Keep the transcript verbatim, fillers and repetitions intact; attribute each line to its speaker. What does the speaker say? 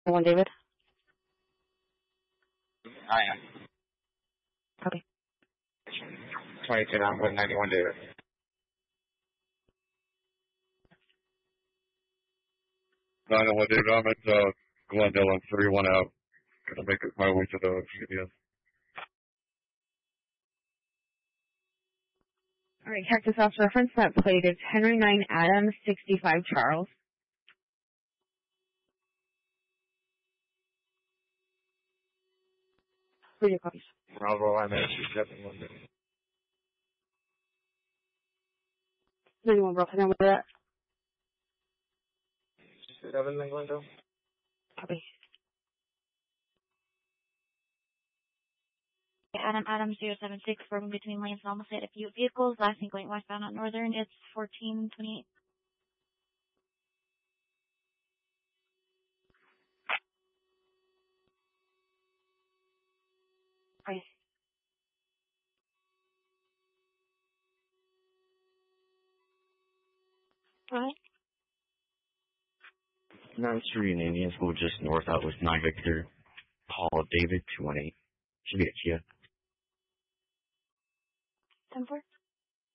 Speaker 1: One, David.
Speaker 2: I am.
Speaker 1: Copy.
Speaker 2: twenty-two nine ninety-one, David.
Speaker 3: ninety-one, David. I'm at uh, Glendale on thirty-one out. Gonna make my way to the C D S.
Speaker 1: All right, Texas House reference. That plate is Henry nine Adams sixty-five Charles. Radio copies.
Speaker 2: Bravo, I'm at seven one.
Speaker 1: ninety-one, Brooklyn, with that.
Speaker 2: seven Glendale.
Speaker 1: Copy.
Speaker 4: Adam Adams zero seven six, broken between lanes and almost hit a few vehicles. Last thing going westbound on Northern, it's fourteen twenty-eight.
Speaker 1: Right.
Speaker 4: What?
Speaker 5: ninth Street in Indian School, just north out with nine Victor. Paul David two one eight. Should be a Kia.
Speaker 4: ten four?